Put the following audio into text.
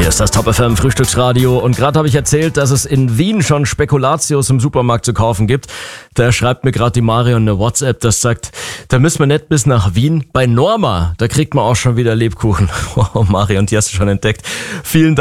ist das Top FM Frühstücksradio und gerade habe ich erzählt, dass es in Wien schon Spekulatius im Supermarkt zu kaufen gibt. Da schreibt mir gerade die Marion eine WhatsApp, das sagt, da müssen wir nicht bis nach Wien. Bei Norma, da kriegt man auch schon wieder Lebkuchen. Oh, Marion, die hast du schon entdeckt. Vielen Dank.